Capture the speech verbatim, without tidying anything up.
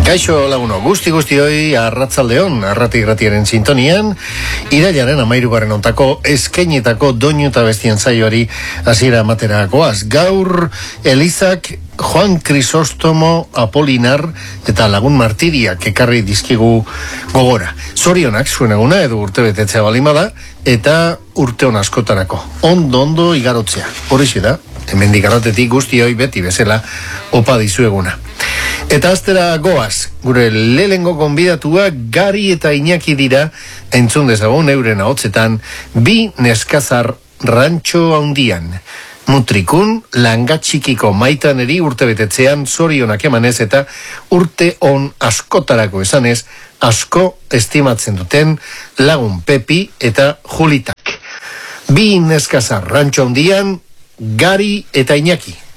Kaixo laguno, guzti guzti hoi arratzaldeon, arrati gratiaren sintonian, irailaren amairugarren ontako eskainetako doinu eta bestien zaioari hasiera materakoaz. Gaur Elizak Juan Crisostomo Apolinar eta Lagun Martiriak ekarri dizkigu gogora. Zorionak zuen eguna edo urte betetzea balimada eta urte hon askotarako. Ondo ondo igarotzea. Horixe da, hemendik arratetik guzti hoi beti bezala opa dizueguna. Eta aztera goaz, gure lehengo gonbidatua Gari eta Iñaki dira, entzun dezagun euren ahotsetan, bi neskazar rantxo handian. Mutrikun, langatxikiko maitaneri urte betetzean zorionak emanez eta urte on askotarako esanez, asko estimatzen duten Lagun Pepi eta Julitak. Bi neskazar rantxo handian, Gari eta Iñaki.